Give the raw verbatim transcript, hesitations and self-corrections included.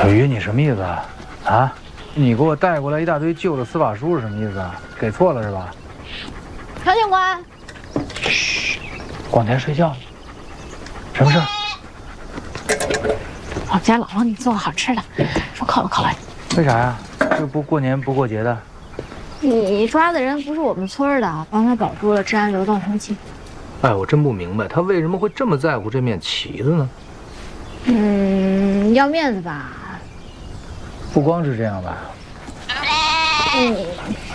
小鱼，你什么意思啊？啊？你给我带过来一大堆旧的司法书是什么意思啊？给错了是吧？ 常警官， 嘘，广田睡觉呢。什么事儿？ 我们家老王给你做个好吃的，说口了口了。 为啥呀？这不过年不过节的？ 你抓的人不是我们村的，帮他保住了治安流动通气。 哎，我真不明白他为什么会这么在乎这面旗子呢？ 嗯，要面子吧。 不光是这样吧？ 嗯。